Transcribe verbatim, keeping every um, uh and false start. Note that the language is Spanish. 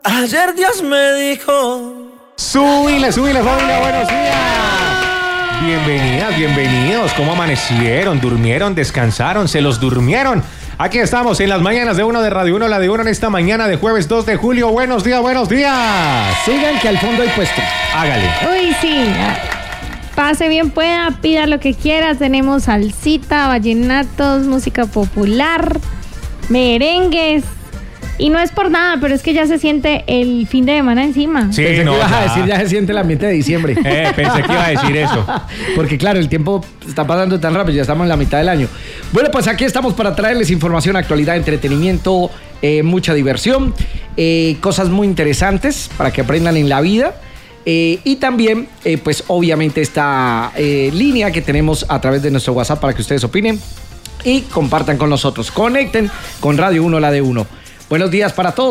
Ayer Dios me dijo. Súbile, súbile, familia, buenos días. Bienvenidas, bienvenidos. ¿Cómo amanecieron? ¿Durmieron? ¿Descansaron? ¿Se los durmieron? Aquí estamos en las mañanas de uno de Radio uno, la de uno en esta mañana de jueves dos de julio. Buenos días, buenos días. Sigan que al fondo hay puesto. Hágale. Uy, sí. Pase bien pueda, pida lo que quiera. Tenemos salsita, vallenatos, música popular, merengues. Y no es por nada, pero es que ya se siente el fin de semana encima. Sí, Pensé no, que ibas ya. a decir, ya se siente el ambiente de diciembre. Eh, pensé que iba a decir eso. Porque claro, el tiempo está pasando tan rápido, ya estamos en la mitad del año. Bueno, pues aquí estamos para traerles información, actualidad, entretenimiento, eh, mucha diversión, eh, cosas muy interesantes para que aprendan en la vida. Eh, y también, eh, pues obviamente esta eh, línea que tenemos a través de nuestro WhatsApp para que ustedes opinen y compartan con nosotros. Conecten con Radio uno, la de uno. Buenos días para todos.